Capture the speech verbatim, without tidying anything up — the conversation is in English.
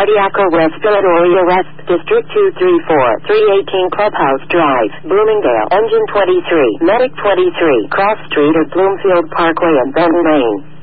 Cardiaco West, Philadelphia West, District two three four, three eighteen Clubhouse Drive, Bloomingdale, Engine twenty-three, Medic twenty-three, Cross Street at Bloomfield Parkway and Benton, Maine.